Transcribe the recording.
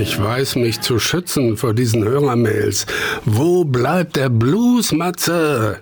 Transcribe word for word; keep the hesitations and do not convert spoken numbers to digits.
Ich weiß mich zu schützen vor diesen Hörermails. Wo bleibt der Blues, Matze?